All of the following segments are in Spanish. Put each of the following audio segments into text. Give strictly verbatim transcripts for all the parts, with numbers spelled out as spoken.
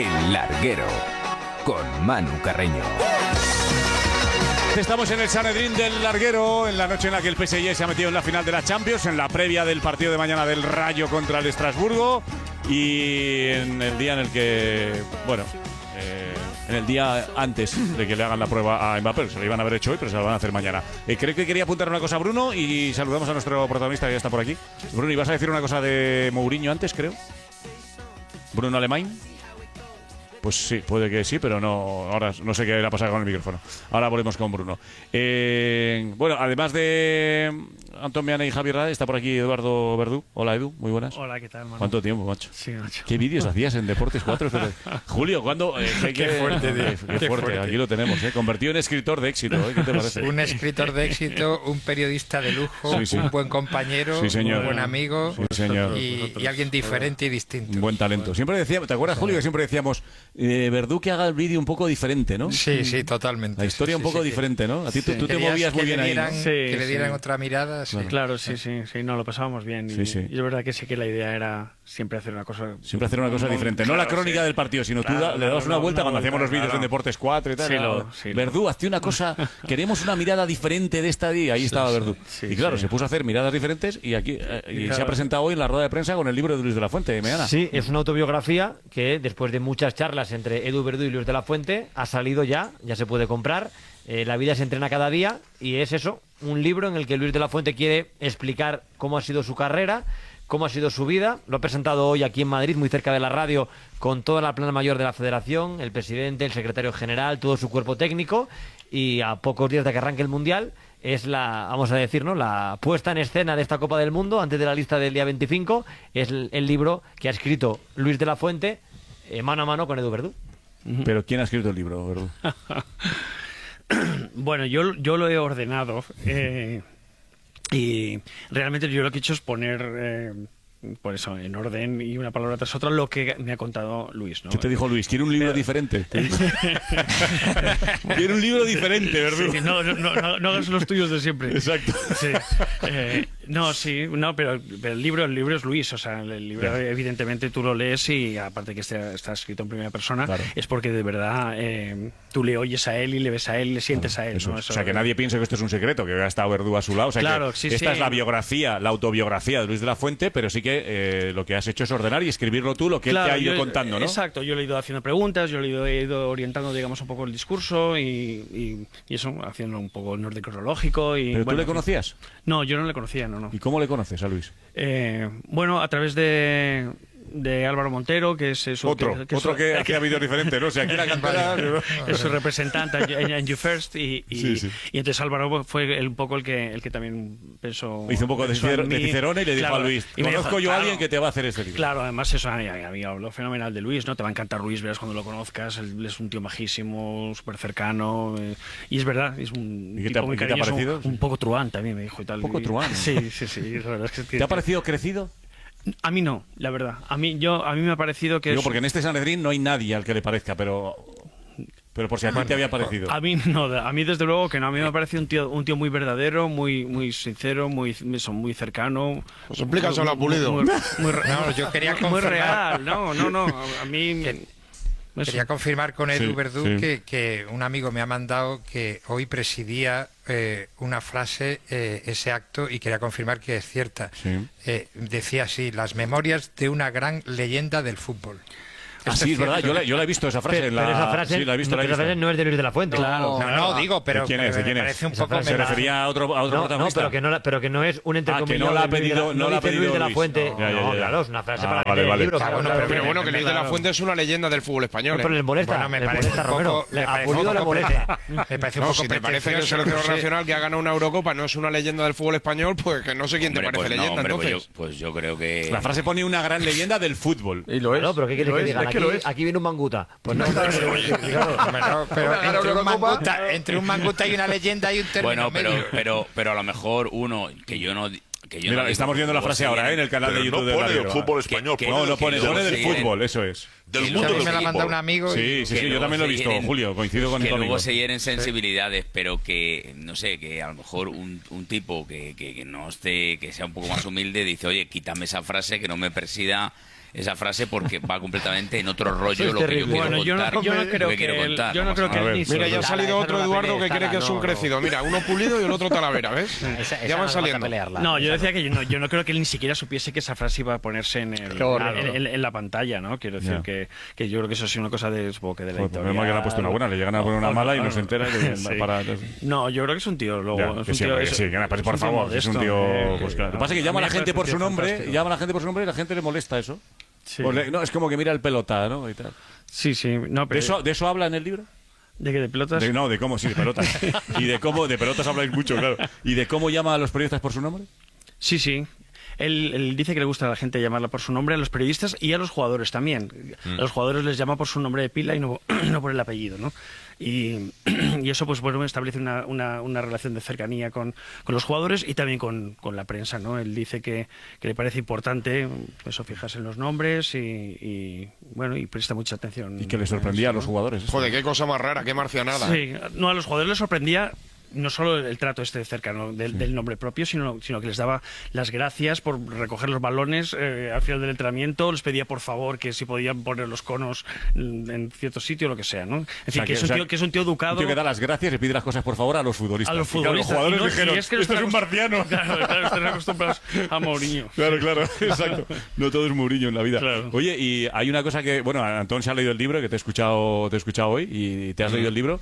El Larguero, con Manu Carreño. Estamos en el Sanedrín del Larguero, en la noche en la que el P S G se ha metido en la final de la Champions, en la previa del partido de mañana del Rayo contra el Estrasburgo y en el día en el que, bueno, eh, en el día antes de que le hagan la prueba a Mbappé. Se lo iban a haber hecho hoy, pero se lo van a hacer mañana. Eh, creo que quería apuntar una cosa a Bruno y saludamos a nuestro protagonista que ya está por aquí. Bruno, ¿ibas a decir una cosa de Mourinho antes, creo? Bruno Alemán. Pues sí, puede que sí, pero no. Ahora no sé qué le ha pasado con el micrófono. Ahora volvemos con Bruno. Eh, bueno, además de Antón Meana y Javier Rade, está por aquí Eduardo Verdú. Hola, Edu, muy buenas. Hola, ¿qué tal, Manu? ¿Cuánto tiempo, macho? Sí, macho. ¿Qué vídeos hacías en Deportes cuatro? Julio, ¿cuándo? Eh, qué, qué fuerte, tío. Qué, qué, qué fuerte. Aquí lo tenemos, ¿eh? Convertido en escritor de éxito, ¿eh? ¿Qué te parece? Un escritor de éxito, un periodista de lujo, sí, sí. un buen compañero, sí, señor. un buen amigo sí, señor. Y, y alguien diferente y distinto. Un buen talento. Siempre decíamos, ¿te acuerdas, Julio, que siempre decíamos eh, Verdú que haga el vídeo un poco diferente, ¿no? Sí, sí, totalmente. La historia sí, un poco sí, diferente, ¿no? A ti sí. tú, tú te movías muy bien dieran, ahí, ¿no? Sí, que le dieran sí. otra mirada. Sí. Claro, claro sí, sí, sí, no, lo pasábamos bien. Y, sí, sí. y es verdad que sí que la idea era siempre hacer una cosa... Siempre hacer una cosa muy, diferente. claro, no la crónica sí. del partido, sino claro, tú da, le dabas una vuelta una cuando vuelta, hacíamos los vídeos claro. en Deportes cuatro y tal. Sí, lo, sí, Verdú, hazte una cosa, queremos una mirada diferente de esta día. Ahí sí, estaba sí, Verdú. sí, y claro, sí. se puso a hacer miradas diferentes y aquí eh, y claro. se ha presentado hoy en la rueda de prensa con el libro de Luis de la Fuente, Meana. Sí, es una autobiografía que después de muchas charlas entre Edu Verdú y Luis de la Fuente ha salido ya, ya se puede comprar. Eh, la vida se entrena cada día y es eso, un libro en el que Luis de la Fuente quiere explicar cómo ha sido su carrera, cómo ha sido su vida. Lo ha presentado hoy aquí en Madrid, muy cerca de la radio, con toda la plana mayor de la Federación, el presidente, el secretario general, todo su cuerpo técnico, y a pocos días de que arranque el Mundial es la, vamos a decir, ¿no?, la puesta en escena de esta Copa del Mundo antes de la lista del día veinticinco. Es el, el libro que ha escrito Luis de la Fuente eh, mano a mano con Edu Verdú. Pero ¿quién ha escrito el libro, Verdú? Bueno, yo, yo lo he ordenado eh, y realmente yo lo que he hecho es poner, eh, por eso, en orden y una palabra tras otra lo que me ha contado Luis, ¿no? ¿Qué te dijo Luis? ¿Quiere un libro Pero... diferente? Quiere un libro diferente, Verdú. Sí, no, no, no, no hagas los tuyos de siempre. Exacto. Sí. Eh, no, sí, no, pero, pero el libro, el libro es Luis, o sea, el libro claro. evidentemente tú lo lees y aparte que este, está escrito en primera persona, claro. es porque de verdad eh, tú le oyes a él y le ves a él y le sientes claro, a él. eso ¿no? es. Eso, o sea, que nadie piense que esto es un secreto, que ha estado Verdú a su lado. O sea, claro, que sí, esta sí. es la biografía, la autobiografía de Luis de la Fuente, pero sí que eh, lo que has hecho es ordenar y escribirlo tú, lo que claro, él te ha ido yo, contando, ¿no? Exacto, yo le he ido haciendo preguntas, yo le he ido, he ido orientando, digamos, un poco el discurso y, y, y eso, haciendo un poco el orden cronológico. Y, ¿Pero bueno, tú le conocías? No, yo no le conocía, no, no. ¿Y cómo le conoces a Luis? Eh, bueno, a través de, de Álvaro Montero, que es su, Otro, que, que otro su, que hacía vídeos diferentes, ¿no? O sea, aquí la cantera... es su representante en, en You First y, y, sí, sí. y entonces Álvaro fue el, un poco el que el que también pensó... Hizo un poco de, Cicer de Cicerone y le dijo claro, a Luis, y me conozco dijo, yo a claro, alguien que te va a hacer este libro. Claro, además eso, a mí, a mí habló fenomenal de Luis, ¿no? Te va a encantar Luis, verás cuando lo conozcas, él es un tío majísimo, súper cercano, eh, y es verdad, es un ¿Y qué tipo te, muy ¿qué te ha cariñoso, parecido? un, un poco truán también, me dijo y tal. ¿Un poco y, truán? Sí, sí, sí, la verdad es que... ¿Te ha parecido crecido? A mí no, la verdad. A mí, yo, a mí me ha parecido que... Digo, es... porque en este Sanedrín no hay nadie al que le parezca, pero... Pero por si a ti te había parecido. A mí no, a mí desde luego que no. A mí me ha parecido un tío, un tío muy verdadero, muy, muy sincero, muy, muy cercano. Pues explícaselo a Pulido. Muy, muy, muy, no, yo quería muy confirmar. real. No, no, no. A mí... Eso. Quería confirmar con Edu sí, Verdú sí. Que, que un amigo me ha mandado que hoy presidía eh, una frase, eh, ese acto, y quería confirmar que es cierta. Sí. Eh, decía así: las memorias de una gran leyenda del fútbol. Ah, sí, es verdad, yo la, yo la he visto esa frase. Pero, en la... pero esa frase, sí, la he visto, no, la he esa visto. frase no es de Luis de la Fuente. Claro. No, no, digo, pero, ¿De quién pero es? ¿De me quién es? parece un Esa poco... frase ¿Se me- refería a otro, a otro No, no, protagonista? pero que no, la- pero que no es un entrecomillado. Ah, que no la ha de Luis de la- pedido- no la ha dice pedido Luis de la Luis. Fuente. No, ya, ya, No, ya. claro, es una frase Ah, para vale, meter en vale. el libro. Ah, claro, bueno, claro. pero Pero bueno, que Luis de la Claro. Fuente es una leyenda del fútbol español. Pero ¿eh? les molesta. Bueno, me les parece molesta, un poco- Romero. me A parece un Pulido le poco molesta. Me parece un No, poco si te parece que el pretencioso, seleccionador no sé. nacional que ha ganado una Eurocopa no es una leyenda del fútbol español, pues que no sé quién te Hombre, parece pues no, leyenda, hombre, pues entonces. yo, pues yo creo que... La frase pone una gran leyenda del fútbol. Y lo es. No, pero ¿qué quieres Lo que es, digan? es que Aquí, lo es. aquí viene un manguta. Pues no, claro, Bueno, pero Una gran entre un, Eurocopa. manguta, entre un manguta y una leyenda hay un término Bueno, pero, medio. pero, pero a lo mejor uno que yo no... Que yo Mira, no estamos viendo la frase ahora, ¿eh? En el canal Pero de YouTube no de pone Radio del Granada. fútbol español, que- pone No, no del pone, que pone luego del se fútbol, eso es. Del que mundo A mí del me la ha mandado un fútbol. amigo y... Sí, sí, que sí, yo luego también lo he se visto, hieren- Julio, coincido con que tu amigo. luego se hieren sensibilidades, pero que, no sé, que a lo mejor un, un tipo que, que, que no esté, que sea un poco más humilde, dice, oye, quítame esa frase que no me presida esa frase porque va completamente en otro rollo Sois lo que yo terrible. quiero Bueno, yo contar. no, yo no creo lo que quiero él, contar, yo no creo que A ver, él ni Mira, ya ha se- salido Esa otro no la Eduardo que pelea, cree que es no, un no. crecido. Mira, uno pulido y el otro talavera, ¿ves? Esa- esa Ya no van hace falta saliendo. pelearla. No, yo Esa decía que yo no, yo no creo que él ni siquiera supiese que esa frase iba a ponerse en, el, Qué horror. en, en- en la pantalla, ¿no? Quiero decir Ya. que, que yo creo que eso es una cosa de, supongo que de la Joder, pues editorial. menos mal que le ha puesto una buena, le llegan a poner una mala y no se entera. de- Sí. para, No, yo creo que es un tío, luego, Ya, es que un sí, tío, hombre, es- que sí, que nada, pues es por un tío favor, es un modesto, tío. eh, Pues que- claro. Lo que pasa es que a llama a mí la me gente parece por un su tío nombre, fantástico. llama a la gente por su nombre y la gente le molesta eso. Sí. O le- no, es como que mira el pelota, ¿no? Y tal. Sí, sí, no, ¿De pero eso, ¿De eso habla en el libro? de que de pelotas. De- no, de cómo, sí, de pelotas. Y de cómo, de pelotas habláis mucho, claro. ¿Y de cómo llama a los periodistas por su nombre? Sí, sí. Él, él dice que le gusta a la gente llamarla por su nombre, a los periodistas y a los jugadores también. A los jugadores les llama por su nombre de pila y no, no por el apellido, ¿no? Y, y eso, pues bueno, establece una, una, una relación de cercanía con, con los jugadores y también con, con la prensa, ¿no? Él dice que, que le parece importante eso, fijarse en los nombres y, y, bueno, y presta mucha atención. Y que le sorprendía a los jugadores. Joder, qué cosa más rara, qué marcianada. Sí, no, a los jugadores les sorprendía no solo el trato este cercano del, del nombre propio, sino, sino que les daba las gracias por recoger los balones eh, al final del entrenamiento, les pedía por favor que si podían poner los conos en, en cierto sitio, lo que sea, ¿no? En fin, sea, que, que- es un o sea, tío, que es un tío educado. Un tío que da las gracias y pide las cosas por favor a los futbolistas. A los Y claro, futbolistas. jugadores Y no- y dijeron, es que no esto es están un marciano. Claro, claro, están acostumbrados a Mourinho. Claro, claro, exacto. No todo es Mourinho en la vida. Claro. Oye, y hay una cosa que, bueno, Antón se ha leído el libro, que te he escuchado, te he escuchado hoy, y te has leído el libro.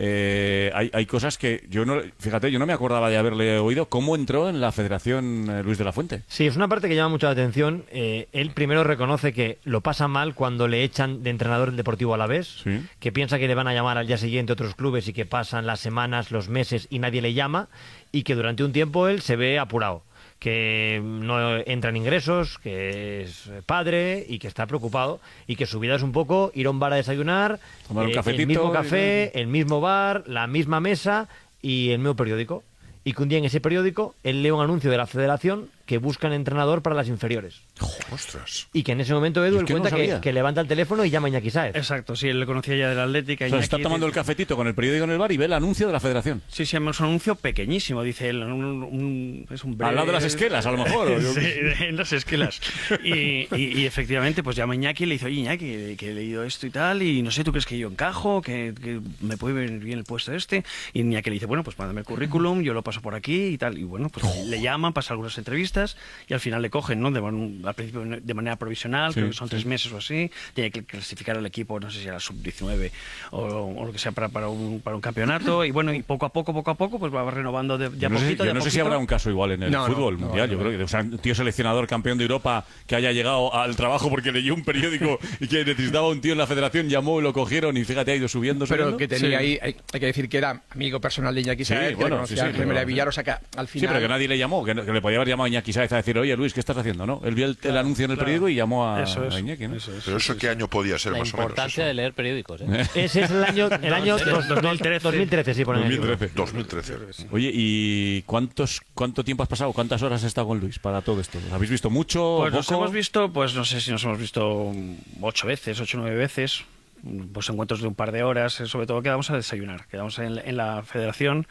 Eh, hay, hay cosas que yo no, fíjate, yo no me acordaba de haberle oído. ¿Cómo entró en la Federación eh, Luis de la Fuente? Sí, es una parte que llama mucho la atención. Eh, él primero reconoce que lo pasa mal cuando le echan de entrenador el Deportivo Alavés, Sí. que piensa que le van a llamar al día siguiente otros clubes y que pasan las semanas, los meses y nadie le llama, y que durante un tiempo él se ve apurado, que no entran ingresos, que es padre y que está preocupado y que su vida es un poco ir a un bar a desayunar, Tomar un eh, cafetito el mismo y- café, el mismo bar, la misma mesa y el mismo periódico. Y que un día en ese periódico él lee un anuncio de la Federación que buscan entrenador para las inferiores. Ostras. Y que en ese momento Edu Es él que no cuenta que, sabía. que levanta el teléfono y llama a Iñaki Sáez. Exacto, sí, él le conocía ya del Atlético. O sea, está tomando el cafetito con el periódico en el bar y ve el anuncio de la Federación. Sí, sí, es un anuncio pequeñísimo, dice él. Un, un- es un breve- Al lado de las esquelas, a lo mejor. o yo- Sí, en las esquelas. Y, y- y efectivamente, pues llama a Iñaki y le dice, oye, Iñaki, que he leído esto y tal, y no sé, ¿tú crees que yo encajo? ¿Que, que me puede venir bien el puesto este? Y Iñaki le dice, bueno, pues mándame el currículum, yo lo paso por aquí y tal. Y bueno, pues le llaman, pasa algunas entrevistas y al final le cogen, ¿no? De, man- al principio de manera provisional, Sí, creo que son sí. tres meses o así. Tiene que clasificar al equipo, no sé si era sub diecinueve o, o lo que sea, para, para, un, para un campeonato. Y bueno, y poco a poco, poco a poco, pues va renovando de, de Yo a no sé, poquito. yo de a no sé si poquito. habrá un caso igual en el No, no, fútbol no, mundial. no, Yo no. creo que o sea, un tío seleccionador campeón de Europa que haya llegado al trabajo porque leyó un periódico y que necesitaba un tío en la Federación, llamó y lo cogieron y fíjate, ha ido subiendo. Pero subiendo. que tenía Sí. ahí, hay, hay que decir que era amigo personal de Iñaki Sí, Sáez, que bueno, le conocía sí, sí, a Remera pero- Villar, o sea que al Sí, final... pero que nadie le llamó, que, no- que le podía haber llamado a Iñaki Sáez a decir, oye Luis, ¿qué estás haciendo? ¿No? Él vio el, el anuncio en el periódico y llamó a, Eso es, a Iñaki, ¿no? eso es. Pero eso qué año podía ser La más o menos. importancia eso? de leer periódicos, ¿eh? Ese es el año, el año dos- dos mil trece. dos mil trece, sí, ponen en el libro. dos mil trece. dos mil trece. Oye, ¿y cuántos cuánto tiempo has pasado? ¿Cuántas horas has estado con Luis para todo esto? ¿Lo habéis visto mucho? Pues nos poco? hemos visto, pues no sé si nos hemos visto ocho veces, ocho o nueve veces, pues encuentros de un par de horas, eh, sobre todo quedamos a desayunar, quedamos en, en la Federación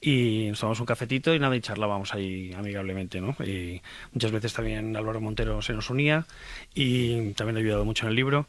y nos tomamos un cafetito y nada, y charlábamos ahí amigablemente, ¿no? Y muchas veces también Álvaro Montero se nos unía y también le ha ayudado mucho en el libro.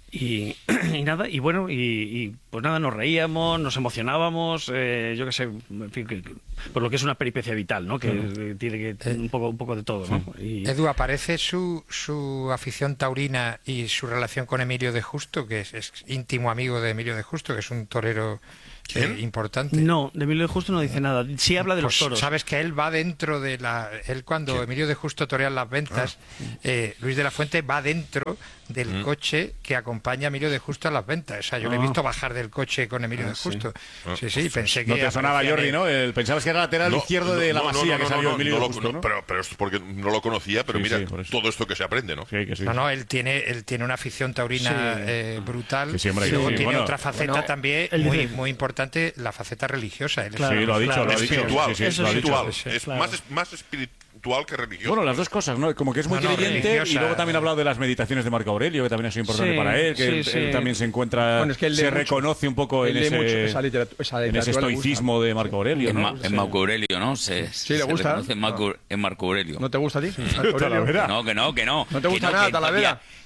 Y, y nada, y bueno, y, y pues nada, nos reíamos, nos emocionábamos, eh, yo qué sé, en fin, que- que- por lo que es una peripecia vital, ¿no? Que eh, tiene que un poco, un poco de todo, ¿no? Y, Edu, ¿aparece su, su afición taurina y su relación con Emilio de Justo, que es, es íntimo amigo de Emilio de Justo, que es un torero eh, importante? No, de Emilio de Justo no dice nada. Sí habla de los Pues toros. sabes que él va dentro de la... Él cuando Emilio de Justo torea las ventas, eh, Luis de la Fuente va dentro del coche que acompaña a Emilio de Justo a las ventas. O sea, yo le he Ah. visto bajar del coche con Emilio Ah, de sí. Justo. Sí, sí, pensé que... No te sonaba aparecía Jordi, en- ¿no? El- pensabas que era lateral No, izquierdo de la no, no, Masía no, que no, salió no, Emilio no de lo- Justo, no, ¿no? pero, pero es porque no lo conocía, pero Sí, mira, sí, por eso. todo esto que se aprende, ¿no? Sí, que sí. No, no, él tiene, él tiene una afición taurina Sí. eh, brutal. Que siempre hay y que luego decir, tiene bueno, otra faceta bueno, también él muy, dice- muy importante, la faceta religiosa. Él es- Claro, Sí, lo ha dicho, claro. lo ha dicho. Espiritual, Sí, sí, Eso lo ha sí, dicho. espiritual. sí, Es claro. más, es más espiritual que religioso. Bueno, las dos cosas, ¿no? Como que es muy No, no, creyente religiosa. y luego también ha hablado de las meditaciones de Marco Aurelio, que también ha sido importante Sí, para él, que sí, él, sí. él también se encuentra, Bueno, es que él lee se mucho. reconoce un poco en Él lee ese, mucho esa literatura- esa en ese literatura le gusta. estoicismo de Marco Aurelio, En, ¿no? Ma- en Marco Aurelio, ¿no? Se, Sí, le se gusta. reconoce en Marco, en Marco Aurelio. ¿No te gusta a ti? Marco Aurelio? Talavera. No, que no, que no. ¿No te Que gusta nada, que Talavera? todavía-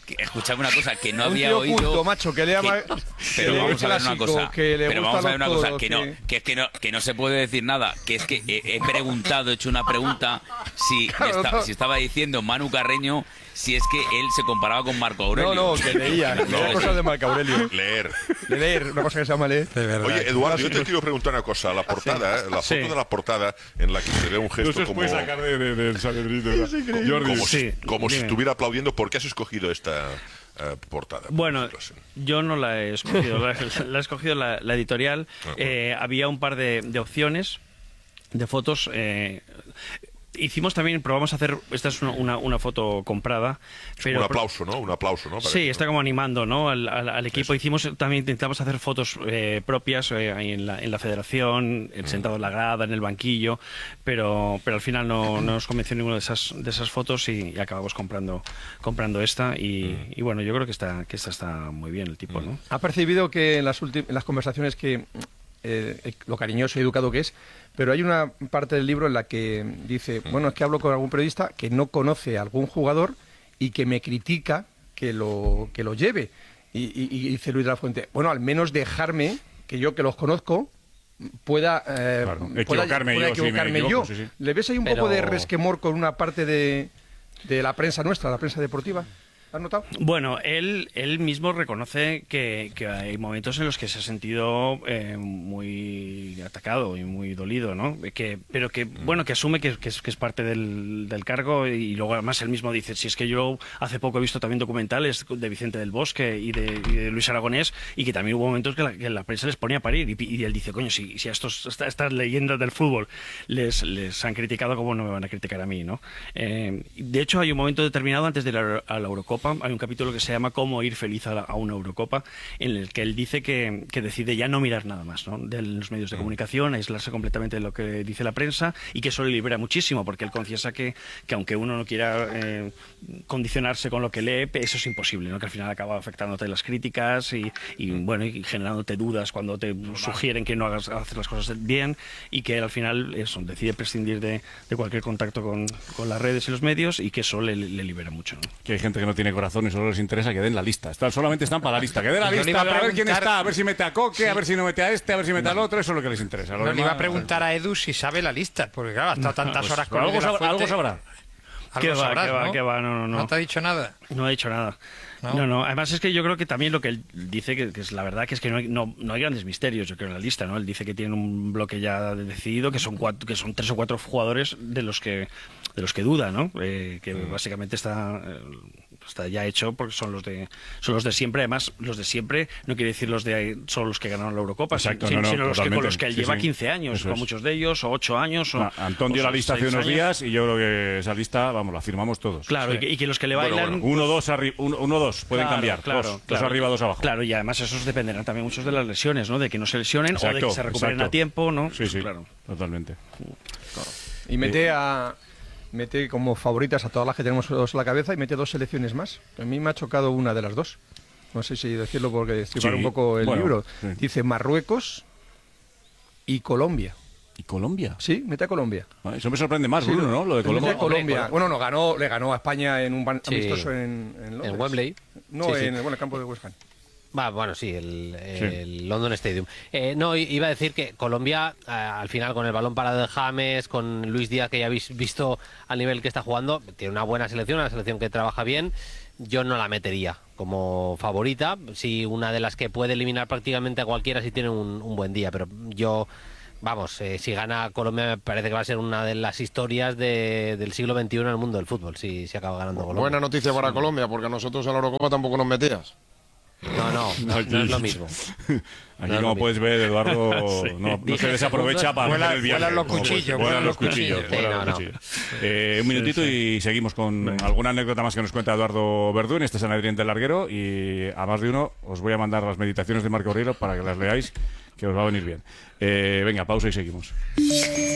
escuchadme una cosa, que no Un había tío oído... culto, macho, que lea ma- que Pero lee vamos a ver una clásico, cosa, que le pero gusta vamos a ver una los cosa, toros, que no, que- que es que no, que no se puede decir nada, que es que he, he preguntado, he hecho una pregunta, si, me Claro, esta- no. si estaba diciendo Manu Carreño, si es que él se comparaba con Marco Aurelio. No, no, que leía, No, leía sí. cosas de Marco Aurelio. Leer. De leer, una cosa que se llama leer. Oye, Eduardo, yo te quiero preguntar una cosa. La portada, ¿eh? la foto Sí. de la portada en la que se ve un No gesto se os como, puede sacar de- de- del Sanedrino. Jordi. como, si, Sí, como si dime. estuviera aplaudiendo. ¿Por qué has escogido esta eh, portada? Bueno, yo no la he escogido, la, la ha escogido la, la editorial. Eh, había un par de, de opciones de fotos. Eh, hicimos también, probamos a hacer, esta es una, una, una foto comprada. Pero un aplauso, ¿no? Un aplauso, ¿no? Sí, Parece, está ¿no? como animando, ¿no? al, al- al equipo. Hicimos también, intentamos hacer fotos eh, propias eh, ahí en la, en la federación, el sentado en la grada, en el banquillo, pero, pero al final no, no nos convenció ninguna de esas, de esas fotos y, y acabamos comprando, comprando esta. Y, y bueno, yo creo que esta, que esta está muy bien, el tipo, ¿no? Ha percibido que en las, últim- en las conversaciones que eh, lo cariñoso y educado que es, pero hay una parte del libro en la que dice, bueno, es que hablo con algún periodista que no conoce a algún jugador y que me critica que lo, que lo lleve. Y, y- y dice Luis de la Fuente, bueno, al menos dejarme, que yo que los conozco, pueda, eh, Claro, pueda- equivocarme pueda yo, si me equivocarme equivoco, yo. sí, sí. ¿Le ves ahí un Pero- poco de resquemor con una parte de, de la prensa nuestra, la prensa deportiva? ¿Has notado? Bueno, él, él mismo reconoce que, que hay momentos en los que se ha sentido eh, muy atacado y muy dolido, ¿no? Que, pero que, bueno, que asume que, que es, que es parte del, del cargo y luego además él mismo dice, si es que yo hace poco he visto también documentales de Vicente del Bosque y de, y de Luis Aragonés y que también hubo momentos que la, que la prensa les ponía a parir y, y él dice, coño, si, si a estos, esta- estas leyendas del fútbol les, les han criticado, ¿cómo no me van a criticar a mí, no? Eh, de hecho, hay un momento determinado antes de la, a la Eurocopa, hay un capítulo que se llama Cómo ir feliz a, la- a una Eurocopa, en el que él dice que, que decide ya no mirar nada más, ¿no? De los medios de comunicación, aislarse completamente de lo que dice la prensa y que eso le libera muchísimo, porque él confiesa que, que aunque uno no quiera eh, condicionarse con lo que lee, eso es imposible, ¿no? Que al final acaba afectándote las críticas y, y, bueno, y generándote dudas cuando te sugieren que no hagas hacer las cosas bien y que él al final eso, decide prescindir de, de cualquier contacto con, con las redes y los medios y que eso le, le libera mucho, ¿no? Que hay gente que no tiene corazón y solo les interesa que den la lista. Están, solamente están para la lista. Que den la Yo le lista, iba a a ver quién preguntar- está, a ver si mete a Coque, Sí. a ver si no mete a este, a ver si mete al otro. Eso es lo que les interesa. Lo No, le iba a demás- preguntar a Edu si sabe la lista, porque claro, ha estado tantas Pues, horas con algo, Luis de la sabrá, algo Fuente. sabrá. Algo ¿Qué va, sabrás, qué va, ¿no? qué va? No, no, no. ¿No te ha dicho nada? No ha dicho nada. ¿No? No, no. Además es que yo creo que también lo que él dice, que, que es la verdad, que es que no hay, no, no hay grandes misterios, yo creo, en la lista, ¿no? Él dice que tiene un bloque ya decidido, que son cuatro, que son tres o cuatro jugadores de los que de los que duda, ¿no? Eh, que básicamente está eh, está ya hecho porque son los de son los de siempre. Además, los de siempre no quiere decir los de son los que ganaron la Eurocopa, Exacto, sino, no, no, sino los que con totalmente. los que él Sí, lleva sí. quince años, Eso con es. muchos de ellos, o ocho años. O, Ah, Antón o dio la seis lista hace unos años. días y yo creo que esa lista, vamos, la firmamos todos. Claro, y, que, y que los que le Bueno, bailan. bueno. Uno, dos, arri- uno, uno, dos, pueden Claro, cambiar. claro, dos, claro. dos arriba, dos abajo. Claro, y además esos dependerán también muchos de las lesiones, ¿no? De que no se lesionen o de Exacto, que se recuperen exacto. a tiempo, ¿no? Sí, sí, Claro. totalmente. Y mete a mete como favoritas a todas las que tenemos todos en la cabeza y mete dos selecciones más. A mí me ha chocado una de las dos. No sé si decirlo porque destripar Sí, un poco el bueno, libro. sí. Dice Marruecos y Colombia. ¿Y Colombia? Sí, mete a Colombia. Ah, Eso me sorprende más, Sí, Bruno, ¿no? Lo de mete a Colombia. Colombia. Hombre, Bueno, no, ganó, le ganó a España en un ban- Sí. amistoso en, en Londres. En Wembley. No, Sí, sí. en bueno, el campo de West Ham. Va, bueno, sí, el, el London Stadium. Eh, no, i- iba a decir que Colombia, eh, al final, con el balón parado de James, con Luis Díaz, que ya habéis visto al nivel que está jugando, tiene una buena selección, una selección que trabaja bien. Yo no la metería como favorita, sí, una de las que puede eliminar prácticamente a cualquiera si tiene un, un buen día, pero yo... Vamos, eh, si gana Colombia me parece que va a ser una de las historias de- del siglo veintiuno en el mundo del fútbol, si se acaba ganando Colombia. Buena noticia para Colombia, porque a nosotros en la Eurocopa tampoco nos metías. No, no, no, no es lo mismo. Aquí, No es lo como mismo. puedes ver, Eduardo no, no Dije se desaprovecha segundos, para vuela- hacer el viaje. vuelan los como puedes- cuchillos, Vuelan vuelan los los cuchillos. cuchillos. vuelan Sí, los no, cuchillos. Eh, un minutito sí. y seguimos con alguna anécdota más que nos cuenta Eduardo Verdún. Este es Sanedrín del Larguero y a más de uno os voy a mandar las meditaciones de Marco Aurelio para que las leáis, que os va a venir bien. Eh, venga, pausa y seguimos.